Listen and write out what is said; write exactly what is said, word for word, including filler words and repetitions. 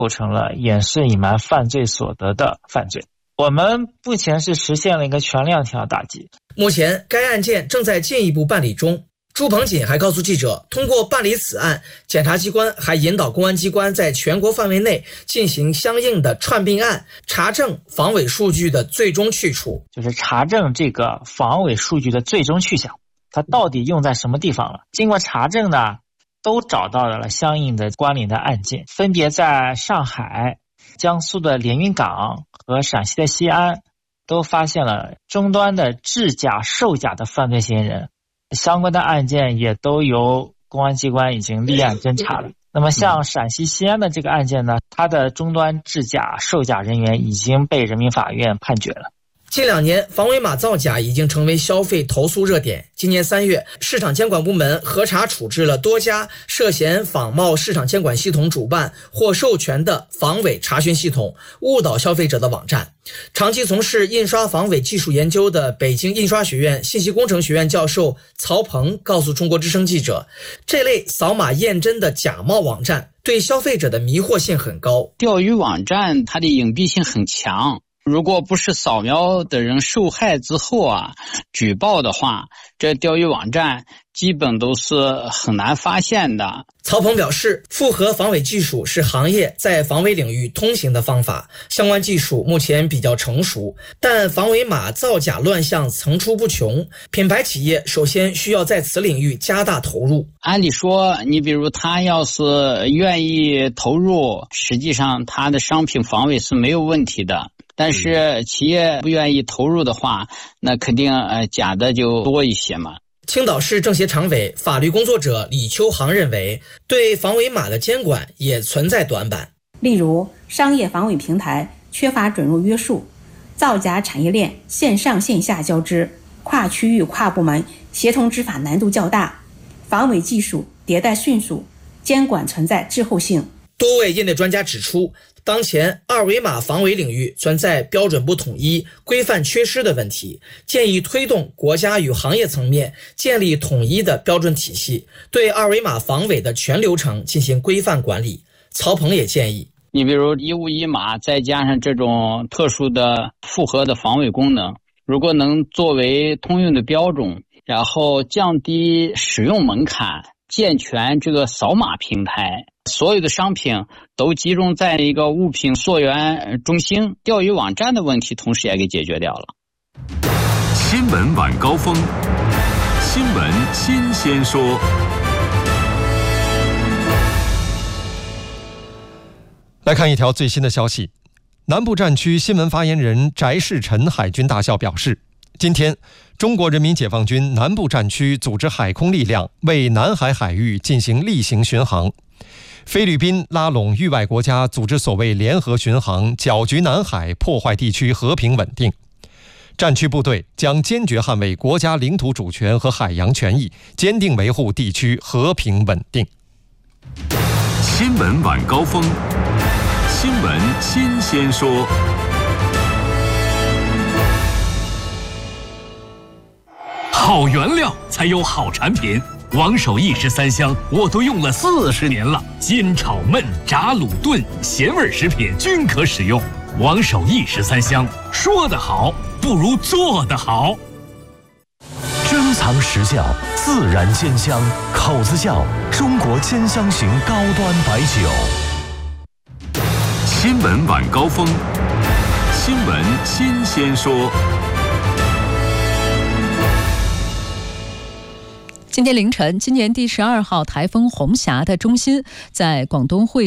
构成了掩饰隐瞒犯罪所得的犯罪。我们目前是实现了一个全链条打击。 目前该案件正在进一步办理中。朱鹏锦还告诉记者，通过办理此案，检察机关还引导公安机关在全国范围内进行相应的串并案，查证防伪数据的最终去处， 就是查证这个防伪数据的最终去向，它到底用在什么地方了。经过查证呢，都找到了相应的关联的案件，分别在上海、江苏的连云港和陕西的西安都发现了终端的制假售假的犯罪嫌疑人，相关的案件也都由公安机关已经立案侦查了。那么像陕西西安的这个案件呢，它的终端制假售假人员已经被人民法院判决了。 近两年，防伪码造假已经成为消费投诉热点。今年三月，市场监管部门核查处置了多家涉嫌仿冒市场监管系统主办或授权的防伪查询系统，误导消费者的网站。长期从事印刷防伪技术研究的北京印刷学院信息工程学院教授曹鹏告诉中国之声记者，这类扫码验真的假冒网站对消费者的迷惑性很高。 钓鱼网站它的隐蔽性很强，如果不是扫描的人受害之后啊举报的话，这钓鱼网站基本都是很难发现的。 曹鹏表示，复合防伪技术是行业在防伪领域通行的方法，相关技术目前比较成熟，但防伪码造假乱象层出不穷，品牌企业首先需要在此领域加大投入。 按理说，你比如他要是愿意投入，实际上他的商品防伪是没有问题的。但是企业不愿意投入的话，那肯定呃假的就多一些嘛。 青岛市政协常委、法律工作者李秋航认为，对防伪码的监管也存在短板。 例如，商业防伪平台缺乏准入约束，造假产业链线上线下交织，跨区域跨部门协同执法难度较大，防伪技术迭代迅速，监管存在滞后性。 多位业内专家指出，当前二维码防伪领域存在标准不统一、规范缺失的问题，建议推动国家与行业层面建立统一的标准体系，对二维码防伪的全流程进行规范管理。曹鹏也建议， 你比如一物一码，再加上这种特殊的复合的防伪功能，如果能作为通用的标准，然后降低使用门槛，健全这个扫码平台，所有的商品都集中在一个物品溯源中心，钓鱼网站的问题同时也给解决掉了。 新闻晚高峰，新闻新鲜说。 来看一条最新的消息，南部战区新闻发言人翟世臣海军大校表示，今天中国人民解放军南部战区组织海空力量为南海海域进行例行巡航，菲律宾拉拢域外国家组织所谓联合巡航，搅局南海，破坏地区和平稳定。战区部队将坚决捍卫国家领土主权和海洋权益，坚定维护地区和平稳定。 新闻晚高峰，新闻新鲜说。好原料才有好产品，王守义十三香我都用了四十年了，煎炒焖炸卤炖咸味食品均可使用。王守义十三香，说得好不如做得好。 珍藏实窖，自然煎香，口子窖中国煎香型高端白酒。 新闻晚高峰，新闻新鲜说。 今天凌晨，今年第十二号台风红霞的中心在广东惠